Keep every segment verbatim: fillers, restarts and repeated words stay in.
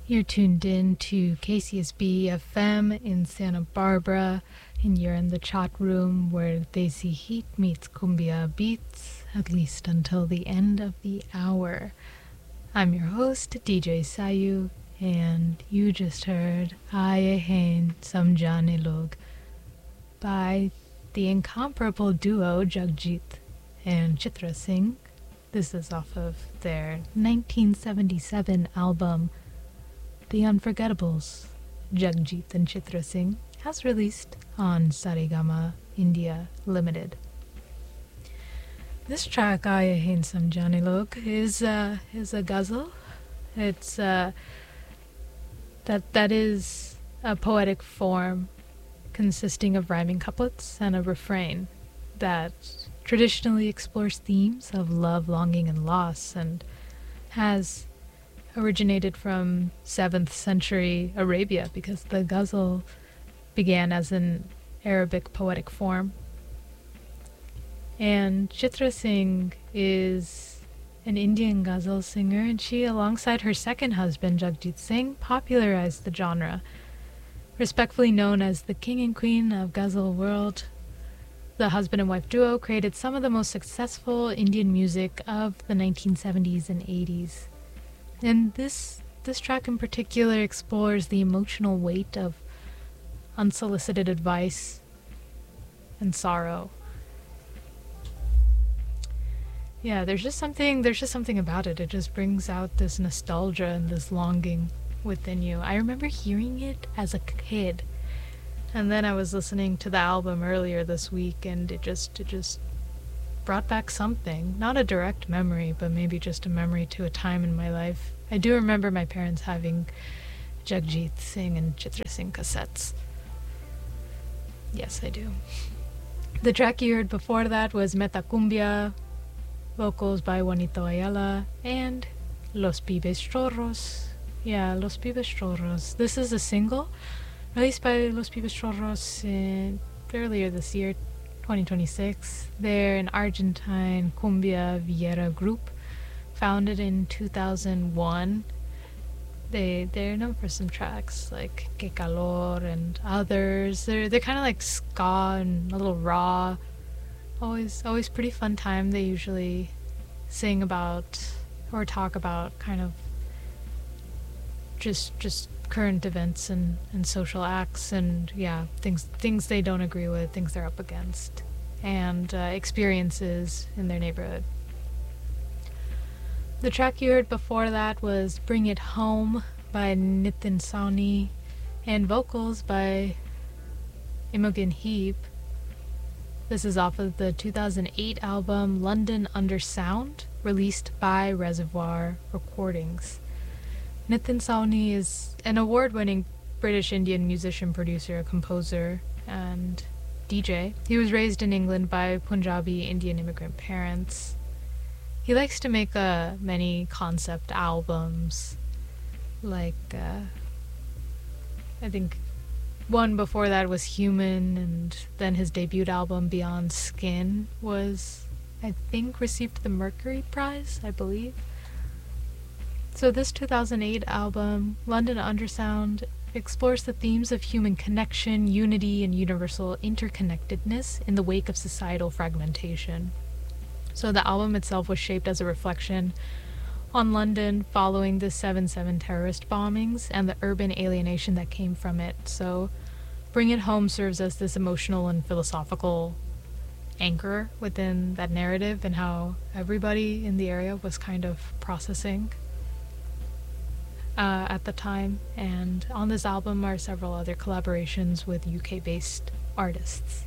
You're tuned in to K C S B F M in Santa Barbara, and you're in the chat room where Desi Heat meets Cumbia Beats, at least until the end of the hour. I'm your host, D J Sayu, and you just heard Aaye Hain Samjhane Log by the incomparable duo Jagjit and Chitra Singh. This is off of their nineteen seventy-seven album The Unforgettables. Jagjit and Chitra Singh has released on Saregama India Limited. This track, Aaye Hain Samjhane Log, is uh, is a ghazal. It's uh, that that is a poetic form consisting of rhyming couplets and a refrain that traditionally explores themes of love, longing, and loss, and has originated from seventh century Arabia, because the ghazal began as an Arabic poetic form. And Chitra Singh is an Indian ghazal singer, and she, alongside her second husband Jagjit Singh, popularized the genre. Respectfully known as the king and queen of ghazal world, the husband and wife duo created some of the most successful Indian music of the nineteen seventies and eighties. And this this track in particular explores the emotional weight of unsolicited advice and sorrow. Yeah, there's just something there's just something about it. It just brings out this nostalgia and this longing within you. I remember hearing it as a kid, and then I was listening to the album earlier this week, and it just it just brought back something. Not a direct memory, but maybe just a memory to a time in my life. I do remember my parents having Jagjit Singh and Chitra Singh cassettes. Yes, I do. The track you heard before that was Meta Cumbia, vocals by Juanito Ayala, and Los Pibes Chorros. Yeah, Los Pibes Chorros. This is a single released by Los Pibes Chorros in, earlier this year, twenty twenty-six. They're an Argentine cumbia villera group founded in two thousand one. They they're known for some tracks like Que Calor and others. They're they're kind of like ska and a little raw. Always always pretty fun time. They usually sing about or talk about kind of just just current events and, and social acts, and yeah, things things they don't agree with, things they're up against, and uh, experiences in their neighborhood. The track you heard before that was Bring It Home by Nitin Sawhney, and vocals by Imogen Heap. This is off of the two thousand eight album London Under Sound, released by Reservoir Recordings. Nitin Sawhney is an award-winning British Indian musician, producer, composer, and D J. He was raised in England by Punjabi Indian immigrant parents. He likes to make uh, many concept albums, like uh, I think one before that was Human, and then his debut album Beyond Skin was, I think, received the Mercury Prize, I believe. So this two thousand eight album, London Undersound, explores the themes of human connection, unity, and universal interconnectedness in the wake of societal fragmentation. So the album itself was shaped as a reflection on London following the seven seven terrorist bombings and the urban alienation that came from it. So Bring It Home serves as this emotional and philosophical anchor within that narrative, and how everybody in the area was kind of processing Uh, at the time. And on this album are several other collaborations with U K-based artists.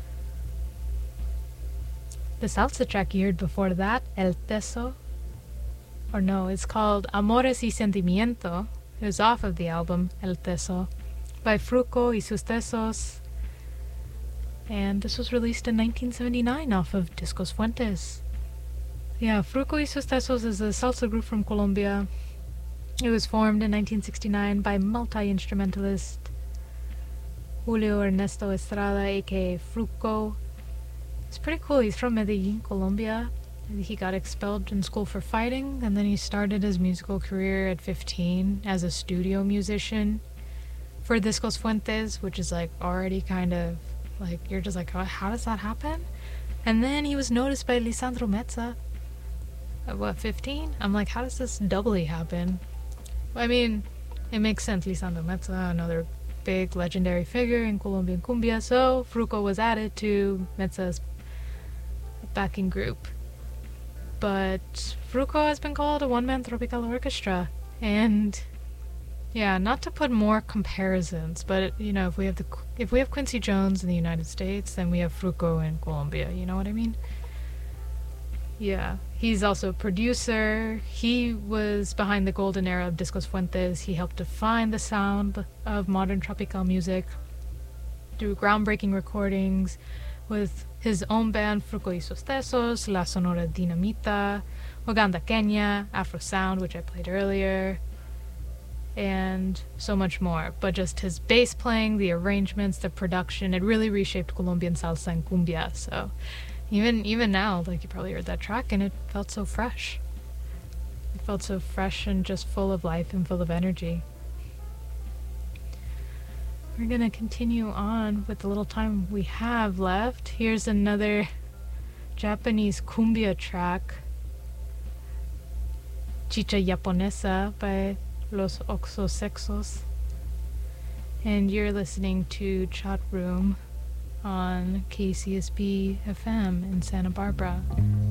The salsa track you heard before that, El Teso, or no, it's called Amores y Sentimiento. It was off of the album El Teso by Fruco y Sus Tesos, and this was released in nineteen seventy-nine off of Discos Fuentes. Yeah, Fruco y Sus Tesos is a salsa group from Colombia. It was formed in nineteen sixty-nine by multi-instrumentalist Julio Ernesto Estrada, aka Fruco. It's pretty cool. He's from Medellin, Colombia, He got expelled in school for fighting, and then he started his musical career at fifteen as a studio musician for Discos Fuentes, which is like already kind of like, you're just like, oh, how does that happen? And then he was noticed by Lisandro Meza at what, fifteen? I'm like, how does this doubly happen? I mean, it makes sense. Lisandro Meza, another big legendary figure in Colombian cumbia, so Fruco was added to Meza's backing group. But Fruco has been called a one-man tropical orchestra, and yeah, not to put more comparisons, but you know, if we have the if we have Quincy Jones in the United States, then we have Fruco in Colombia. You know what I mean? Yeah, he's also a producer. He was behind the golden era of Discos Fuentes. He helped define the sound of modern tropical music through groundbreaking recordings with his own band Fruco y sus Tesos, La Sonora Dinamita, Uganda Kenya, Afro Sound, which I played earlier, and so much more. But just his bass playing, the arrangements, the production, it really reshaped Colombian salsa and cumbia. So even even now, like, you probably heard that track and it felt so fresh. It felt so fresh and just full of life and full of energy. We're gonna continue on with the little time we have left. Here's another Japanese cumbia track, Chicha Japonesa by Los Oxosexos. And you're listening to Chat Room on K C S B F M in Santa Barbara.